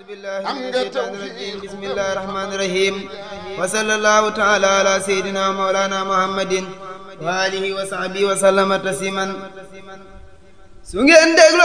am nga tawfiq bismillahi rahmani rahim wa sallallahu ta'ala ala sayyidina mawlana muhammadin wa alihi wa sahbihi wa sallama tasliman su ngeen déglu